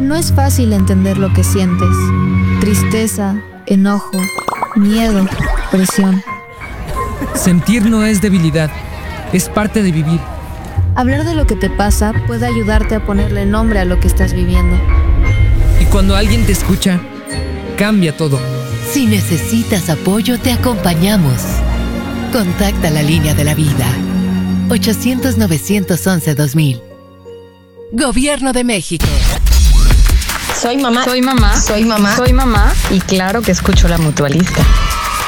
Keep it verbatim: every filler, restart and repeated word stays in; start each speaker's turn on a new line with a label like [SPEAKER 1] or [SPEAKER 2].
[SPEAKER 1] no es fácil entender lo que sientes. Tristeza, enojo, miedo, presión.
[SPEAKER 2] Sentir no es debilidad, es parte de vivir.
[SPEAKER 1] Hablar de lo que te pasa puede ayudarte a ponerle nombre a lo que estás viviendo.
[SPEAKER 2] Y cuando alguien te escucha, cambia todo.
[SPEAKER 3] Si necesitas apoyo, te acompañamos. Contacta la línea de la vida. ochocientos, novecientos once, dos mil. Gobierno de México.
[SPEAKER 4] Soy mamá.
[SPEAKER 5] Soy mamá.
[SPEAKER 4] Soy mamá.
[SPEAKER 5] Soy mamá. Y claro que escucho La Mutualista.